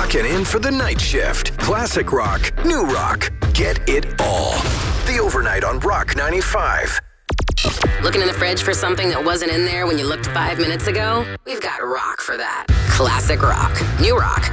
Clocking in for the night shift. Classic rock, new rock. Get it all. The Overnight on Rock 95. Looking in the fridge for something that wasn't in there when you looked 5 minutes ago? We've got rock for that. Classic rock, new rock.